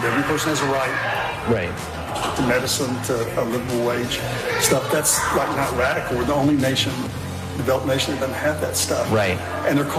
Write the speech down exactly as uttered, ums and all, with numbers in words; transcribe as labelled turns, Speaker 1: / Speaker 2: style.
Speaker 1: every person has a right.
Speaker 2: Right.
Speaker 1: To medicine, to a livable wage stuff. That's like not radical. We're the only nation, developed nation that doesn't have that stuff.
Speaker 2: Right.
Speaker 1: And they're